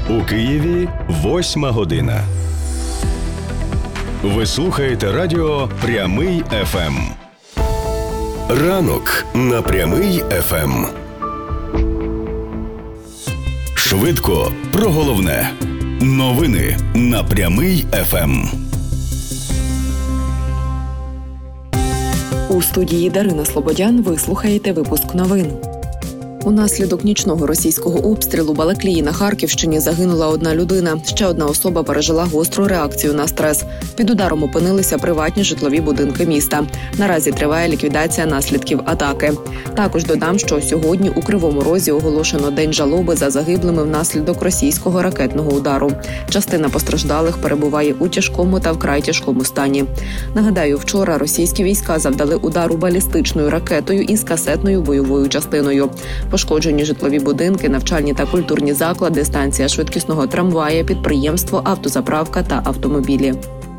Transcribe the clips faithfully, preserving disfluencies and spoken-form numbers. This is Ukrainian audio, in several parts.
У Києві восьма година. Ви слухаєте радіо «Прямий еф ем». Ранок на «Прямий еф ем». Швидко про головне. Новини на «Прямий еф ем». У студії Дарина Слободян ви слухаєте випуск новин. Унаслідок нічного російського обстрілу Балаклії на Харківщині загинула одна людина. Ще одна особа пережила гостру реакцію на стрес. Під ударом опинилися приватні житлові будинки міста. Наразі триває ліквідація наслідків атаки. Також додам, що сьогодні у Кривому Розі оголошено День жалоби за загиблими внаслідок російського ракетного удару. Частина постраждалих перебуває у тяжкому та вкрай тяжкому стані. Нагадаю, вчора російські війська завдали удару балістичною ракетою із касетною бойовою частиною. Пошкоджені житлові будинки, навчальні та культурні заклади, станція швидкісного трамвая, підприємство, автозаправка та автомобілі.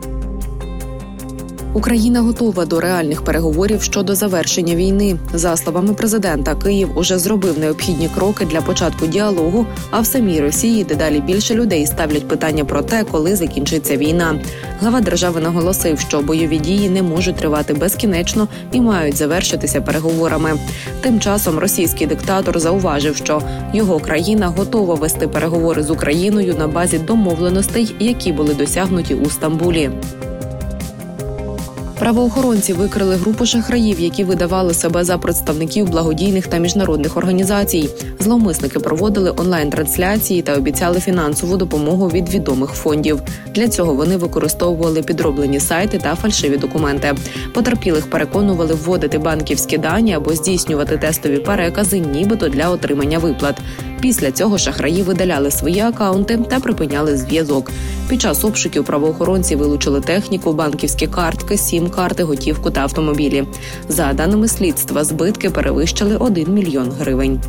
Україна готова до реальних переговорів щодо завершення війни. За словами президента, Київ уже зробив необхідні кроки для початку діалогу, а в самій Росії дедалі більше людей ставлять питання про те, коли закінчиться війна. Глава держави наголосив, що бойові дії не можуть тривати безкінечно і мають завершитися переговорами. Тим часом російський диктатор зауважив, що його країна готова вести переговори з Україною на базі домовленостей, які були досягнуті у Стамбулі. Правоохоронці викрили групу шахраїв, які видавали себе за представників благодійних та міжнародних організацій. Зловмисники проводили онлайн-трансляції та обіцяли фінансову допомогу від відомих фондів. Для цього вони використовували підроблені сайти та фальшиві документи. Потерпілих переконували вводити банківські дані або здійснювати тестові перекази, нібито для отримання виплат. Після цього шахраї видаляли свої акаунти та припиняли зв'язок. Під час обшуків правоохоронці вилучили техніку, банківські картки, сім-карти, готівку та автомобілі. За даними слідства, збитки перевищили один мільйон гривень.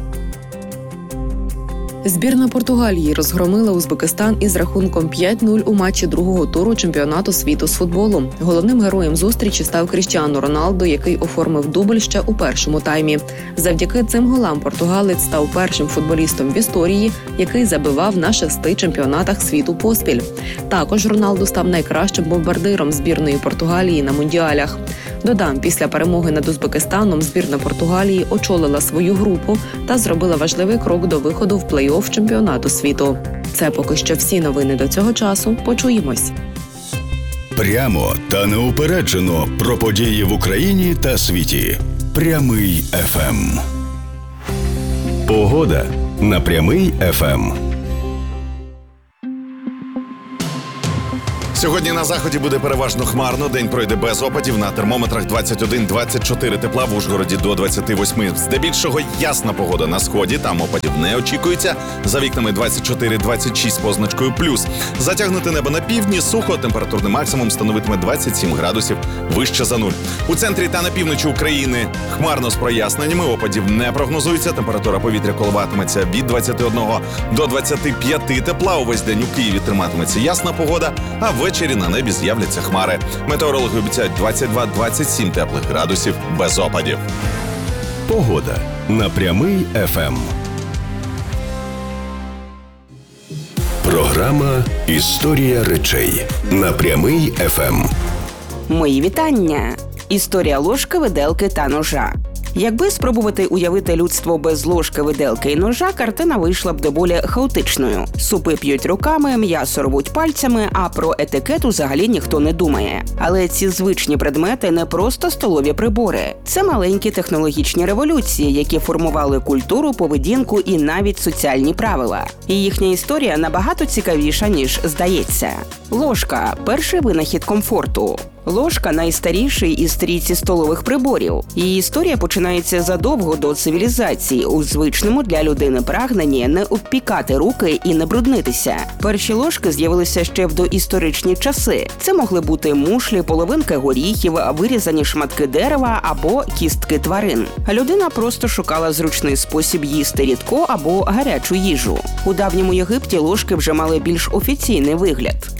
Збірна Португалії розгромила Узбекистан із рахунком п'ять нуль у матчі другого туру чемпіонату світу з футболу. Головним героєм зустрічі став Кріштіану Роналдо, який оформив дубль ще у першому таймі. Завдяки цим голам португалець став першим футболістом в історії, який забивав на шести чемпіонатах світу поспіль. Також Роналдо став найкращим бомбардиром збірної Португалії на мундіалях. Додам, після перемоги над Узбекистаном збірна Португалії очолила свою групу та зробила важливий крок до виходу в плей-офф чемпіонату світу. Це поки що всі новини до цього часу. Почуємось. Прямо та неупереджено про події в Україні та світі. Прямий еф ем. Погода на Прямий еф ем. Сьогодні на заході буде переважно хмарно, день пройде без опадів, на термометрах двадцять один - двадцять чотири тепла, в Ужгороді до двадцяти восьми. Здебільшого ясна погода на сході, там опадів не очікується, за вікнами двадцять чотири - двадцять шість з позначкою плюс. Затягнуте небо на півдні, сухо, температурний максимум становитиме двадцять сім градусів вище за нуль. У центрі та на півночі України хмарно з проясненнями, опадів не прогнозується, температура повітря коливатиметься від двадцяти одного до двадцяти п'яти тепла, увесь день у Києві триматиметься ясна погода, а ввечері на небі з'являться хмари. Метеорологи обіцяють двадцять два - двадцять сім теплих градусів без опадів. Погода на Прямий еф ем. Програма «Історія речей» на Прямий еф ем. Мої вітання! Історія ложки, виделки та ножа. Якби спробувати уявити людство без ложки, виделки і ножа, картина вийшла б доволі хаотичною. Супи п'ють руками, м'ясо рвуть пальцями, а про етикет взагалі ніхто не думає. Але ці звичні предмети не просто столові прибори. Це маленькі технологічні революції, які формували культуру, поведінку і навіть соціальні правила. І їхня історія набагато цікавіша, ніж здається. Ложка – перший винахід комфорту. Ложка – найстаріший із трійці столових приборів. Її історія починається задовго до цивілізації, у звичному для людини прагненні не обпікати руки і не бруднитися. Перші ложки з'явилися ще в доісторичні часи. Це могли бути мушлі, половинки горіхів, вирізані шматки дерева або кістки тварин. Людина просто шукала зручний спосіб їсти рідко або гарячу їжу. У давньому Єгипті ложки вже мали більш офіційний вигляд.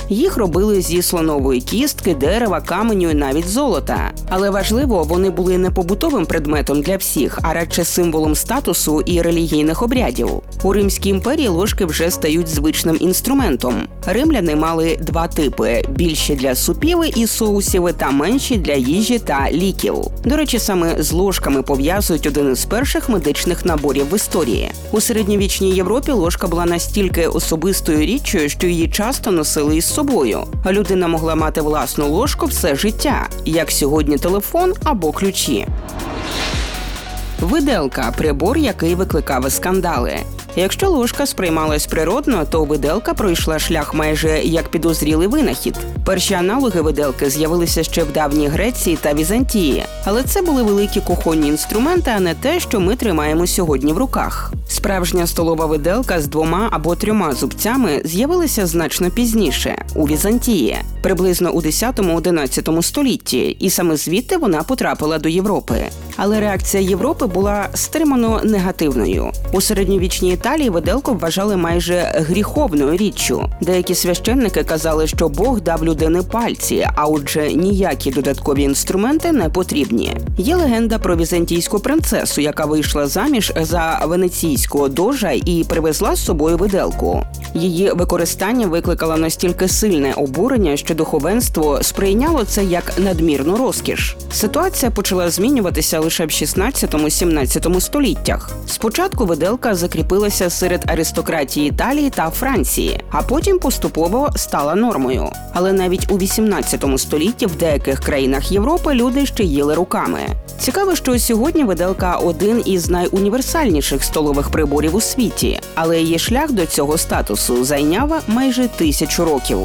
Їх робили зі слонової кістки, дерева, каменю і навіть золота. Але важливо, вони були не побутовим предметом для всіх, а радше символом статусу і релігійних обрядів. У Римській імперії ложки вже стають звичним інструментом. Римляни мали два типи – більші для супів і соусів та менші для їжі та ліків. До речі, саме з ложками пов'язують один із перших медичних наборів в історії. У середньовічній Європі ложка була настільки особистою річчю, що її часто носили із собою. Людина могла мати власну ложку все життя, як сьогодні телефон або ключі. Виделка – прибор, який викликав скандали. Якщо ложка сприймалась природно, то виделка пройшла шлях майже як підозрілий винахід. Перші аналоги виделки з'явилися ще в давній Греції та Візантії. Але це були великі кухонні інструменти, а не те, що ми тримаємо сьогодні в руках. Справжня столова виделка з двома або трьома зубцями з'явилася значно пізніше – у Візантії, приблизно у десятому-одинадцятому столітті, і саме звідти вона потрапила до Європи. Але реакція Європи була стримано негативною. У середньовічній Італії виделку вважали майже гріховною річчю. Деякі священники казали, що Бог дав людині пальці, а отже ніякі додаткові інструменти не потрібні. Є легенда про візантійську принцесу, яка вийшла заміж за венеційського дожа і привезла з собою виделку. Її використання викликало настільки сильне обурення, що духовенство сприйняло це як надмірну розкіш. Ситуація почала змінюватися лише в шістнадцятому-сімнадцятому століттях. Спочатку виделка закріпилася серед аристократії Італії та Франції, а потім поступово стала нормою. Але навіть у вісімнадцятому столітті в деяких країнах Європи люди ще їли руками. Цікаво, що сьогодні виделка – один із найуніверсальніших столових приборів у світі, але її шлях до цього статусу зайняв майже тисячу років.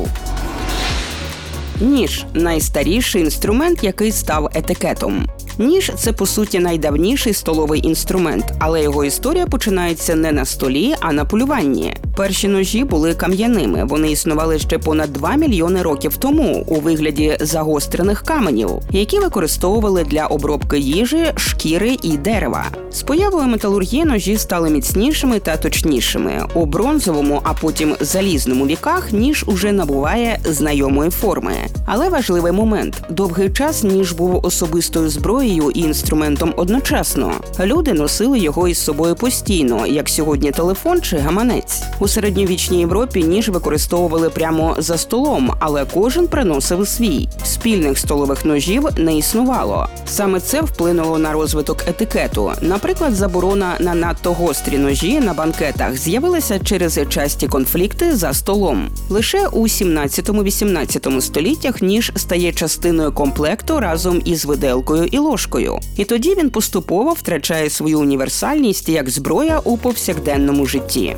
Ніж – найстаріший інструмент, який став етикетом. Ніж – це, по суті, найдавніший столовий інструмент, але його історія починається не на столі, а на полюванні. Перші ножі були кам'яними, вони існували ще понад два мільйони років тому у вигляді загострених каменів, які використовували для обробки їжі, шкіри і дерева. З появою металургії ножі стали міцнішими та точнішими. У бронзовому, а потім залізному віках ніж уже набуває знайомої форми. Але важливий момент – довгий час ніж був особистою зброєю і інструментом одночасно. Люди носили його із собою постійно, як сьогодні телефон чи гаманець. У середньовічній Європі ніж використовували прямо за столом, але кожен приносив свій. Спільних столових ножів не існувало. Саме це вплинуло на розвиток етикету. Наприклад, заборона на надто гострі ножі на банкетах з'явилася через часті конфлікти за столом. Лише у сімнадцятому-вісімнадцятому століттях ніж стає частиною комплекту разом із виделкою і ложкою. І тоді він поступово втрачає свою універсальність як зброя у повсякденному житті.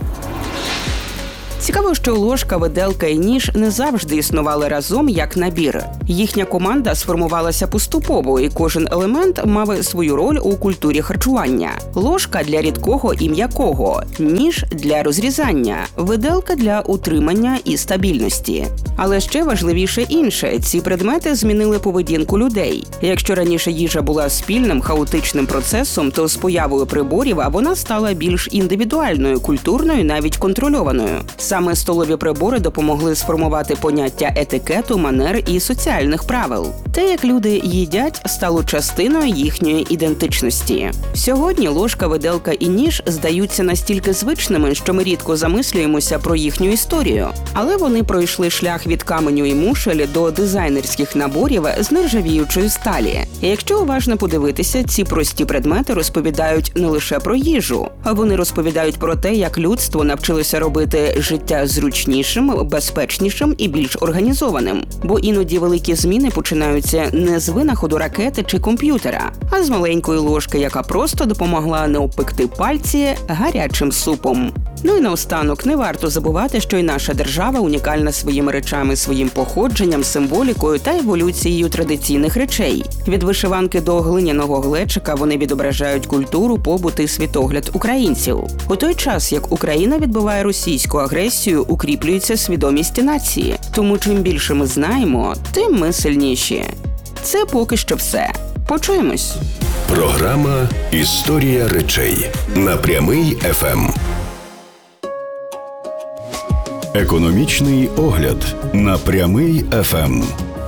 Цікаво, що ложка, виделка і ніж не завжди існували разом як набір. Їхня команда сформувалася поступово, і кожен елемент мав свою роль у культурі харчування. Ложка для рідкого і м'якого, ніж для розрізання, виделка для утримання і стабільності. Але ще важливіше інше – ці предмети змінили поведінку людей. Якщо раніше їжа була спільним хаотичним процесом, то з появою приборів вона стала більш індивідуальною, культурною, навіть контрольованою. Саме столові прибори допомогли сформувати поняття етикету, манер і соціальних правил. Те, як люди їдять, стало частиною їхньої ідентичності. Сьогодні ложка, виделка і ніж здаються настільки звичними, що ми рідко замислюємося про їхню історію. Але вони пройшли шлях від каменю і мушель до дизайнерських наборів з нержавіючої сталі. І якщо уважно подивитися, ці прості предмети розповідають не лише про їжу, а вони розповідають про те, як людство навчилося робити життя зручнішим, безпечнішим і більш організованим. Бо іноді великі зміни починаються не з винаходу ракети чи комп'ютера, а з маленької ложки, яка просто допомогла не обпекти пальці гарячим супом. Ну і наостанок, не варто забувати, що і наша держава унікальна своїми речами, своїм походженням, символікою та еволюцією традиційних речей. Від вишиванки до глиняного глечика вони відображають культуру, побут і світогляд українців. У той час, як Україна відбиває російську агресію, укріплюється свідомість нації. Тому чим більше ми знаємо, тим ми сильніші. Це поки що все. Почуємось. Програма «Історія речей» на Прямий еф ем. Економічний огляд на Прямий еф ем.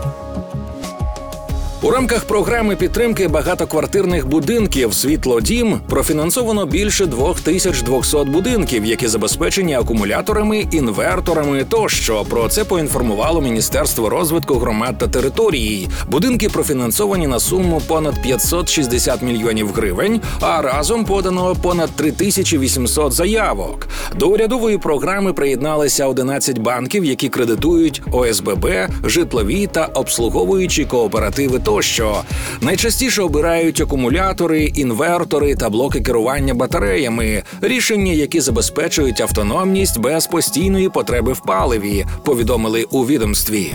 У рамках програми підтримки багатоквартирних будинків «Світлодім» профінансовано більше дві тисячі двісті будинків, які забезпечені акумуляторами, інверторами тощо. Про це поінформувало Міністерство розвитку громад та територій. Будинки профінансовані на суму понад п'ятсот шістдесят мільйонів гривень, а разом подано понад три тисячі вісімсот заявок. До урядової програми приєдналися одинадцять банків, які кредитують о ес бе бе, житлові та обслуговуючі кооперативи тощо. Найчастіше обирають акумулятори, інвертори та блоки керування батареями, рішення, які забезпечують автономність без постійної потреби в паливі, повідомили у відомстві.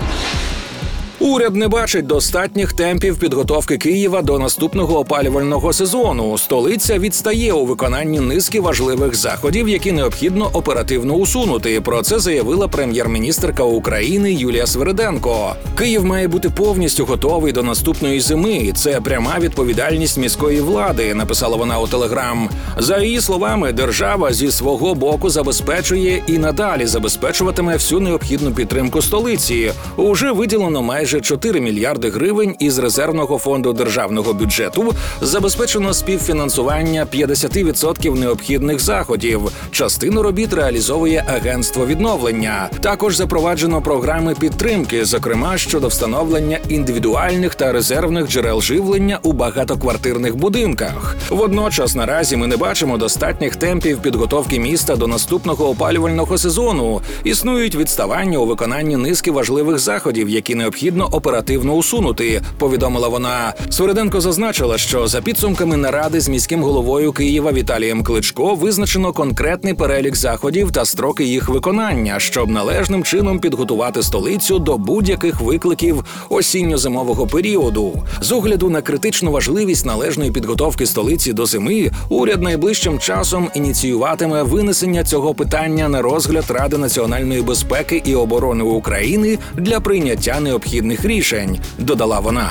Уряд не бачить достатніх темпів підготовки Києва до наступного опалювального сезону. Столиця відстає у виконанні низки важливих заходів, які необхідно оперативно усунути. Про це заявила прем'єр-міністерка України Юлія Свериденко. Київ має бути повністю готовий до наступної зими. Це пряма відповідальність міської влади, написала вона у Телеграм. За її словами, держава зі свого боку забезпечує і надалі забезпечуватиме всю необхідну підтримку столиці. Уже виділено майже Майже чотири мільярди гривень із резервного фонду державного бюджету, забезпечено співфінансування п'ятдесят відсотків необхідних заходів. Частину робіт реалізовує Агентство відновлення. Також запроваджено програми підтримки, зокрема щодо встановлення індивідуальних та резервних джерел живлення у багатоквартирних будинках. Водночас наразі ми не бачимо достатніх темпів підготовки міста до наступного опалювального сезону. Існують відставання у виконанні низки важливих заходів, які необхідно оперативно усунути, повідомила вона. Свериденко зазначила, що за підсумками наради з міським головою Києва Віталієм Кличко визначено конкретний перелік заходів та строки їх виконання, щоб належним чином підготувати столицю до будь-яких викликів осінньо-зимового періоду. З огляду на критичну важливість належної підготовки столиці до зими, уряд найближчим часом ініціюватиме винесення цього питання на розгляд Ради національної безпеки і оборони України для прийняття необхідних рішень, додала вона.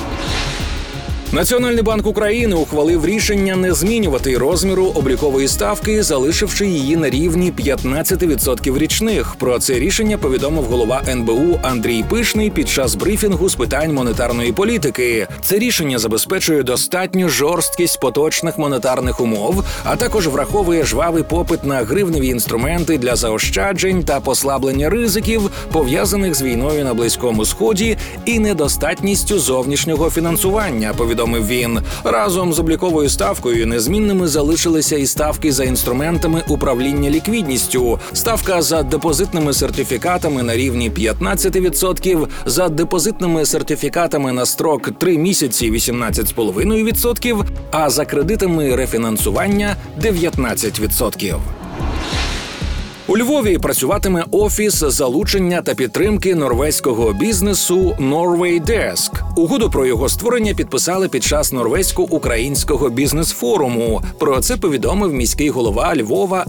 Національний банк України ухвалив рішення не змінювати розміру облікової ставки, залишивши її на рівні п'ятнадцять відсотків річних. Про це рішення повідомив голова ен бе у Андрій Пишний під час брифінгу з питань монетарної політики. Це рішення забезпечує достатню жорсткість поточних монетарних умов, а також враховує жвавий попит на гривневі інструменти для заощаджень та послаблення ризиків, пов'язаних з війною на Близькому Сході і недостатністю зовнішнього фінансування, повідомив він. Разом з обліковою ставкою незмінними залишилися і ставки за інструментами управління ліквідністю. Ставка за депозитними сертифікатами на рівні п'ятнадцять відсотків, за депозитними сертифікатами на строк три місяці вісімнадцять цілих п'ять десятих відсотка, а за кредитами рефінансування дев'ятнадцять відсотків. У Львові працюватиме офіс залучення та підтримки норвезького бізнесу Norway Desk. Угоду про його створення підписали під час норвезько-українського бізнес-форуму. Про це повідомив міський голова Львова